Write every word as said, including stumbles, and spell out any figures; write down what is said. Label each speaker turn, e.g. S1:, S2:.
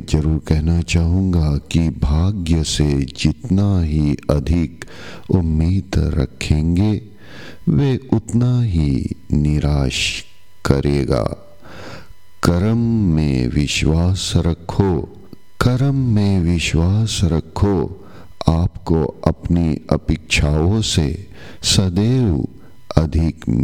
S1: जरूर कहना चाहूँगा कि भाग्य से जितना ही अधिक उम्मीद रखेंगे वे उतना ही निराश करेगा। कर्म में विश्वास रखो, कर्म में विश्वास रखो, आपको अपनी अपेक्षाओं से सदैव अधिक